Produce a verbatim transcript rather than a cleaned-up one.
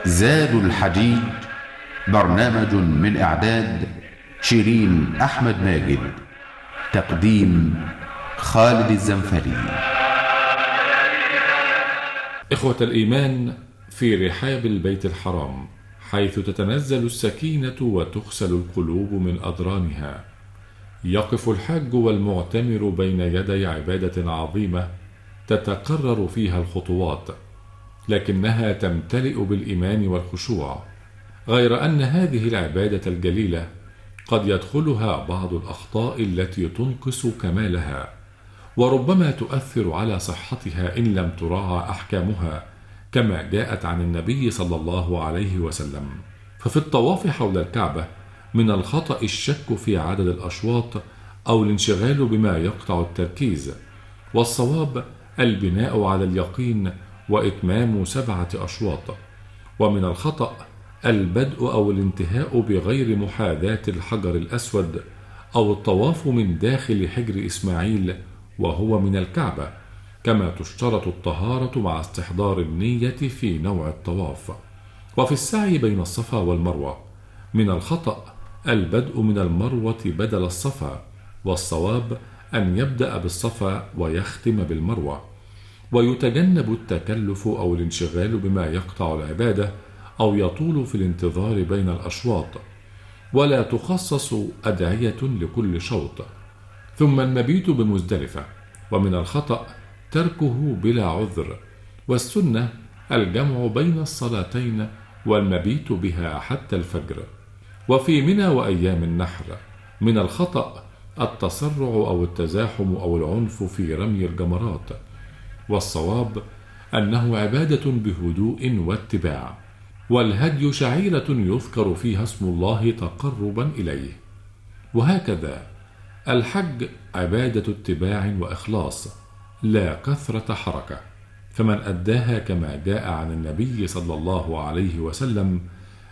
زاد الحجيج، برنامج من إعداد شيرين أحمد ماجد، تقديم خالد الزنفلي. إخوة الإيمان، في رحاب البيت الحرام حيث تتنزل السكينة وتغسل القلوب من أضرانها، يقف الحاج والمعتمر بين يدي عبادة عظيمة تتقرر فيها الخطوات، لكنها تمتلئ بالإيمان والخشوع، غير أن هذه العبادة الجليلة قد يدخلها بعض الأخطاء التي تنقص كمالها، وربما تؤثر على صحتها إن لم تراعى أحكامها، كما جاءت عن النبي صلى الله عليه وسلم. ففي الطواف حول الكعبة من الخطأ الشك في عدد الأشواط أو الانشغال بما يقطع التركيز، والصواب البناء على اليقين وإتمام سبعة أشواط. ومن الخطأ البدء أو الانتهاء بغير محاذاة الحجر الأسود أو الطواف من داخل حجر إسماعيل وهو من الكعبة، كما تشترط الطهارة مع استحضار النية في نوع الطواف. وفي السعي بين الصفا والمروة من الخطأ البدء من المروة بدل الصفا، والصواب أن يبدأ بالصفا ويختم بالمروة. ويتجنب التكلف أو الانشغال بما يقطع العبادة أو يطول في الانتظار بين الأشواط، ولا تخصص أدعية لكل شوط. ثم المبيت بمزدلفة، ومن الخطأ تركه بلا عذر، والسنة الجمع بين الصلاتين والمبيت بها حتى الفجر. وفي منى وأيام النحر من الخطأ التسرع أو التزاحم أو العنف في رمي الجمرات، والصواب أنه عبادة بهدوء واتباع، والهدي شعيرة يذكر فيها اسم الله تقربا إليه. وهكذا الحج عبادة اتباع وإخلاص لا كثرة حركة، فمن أداها كما جاء عن النبي صلى الله عليه وسلم